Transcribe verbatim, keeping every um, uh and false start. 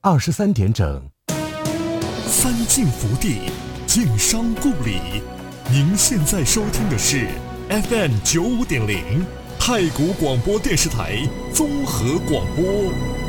二十三点整。 三晋福地，晋商故里。您现在收听的是 F M 九五点零太谷广播电视台综合广播。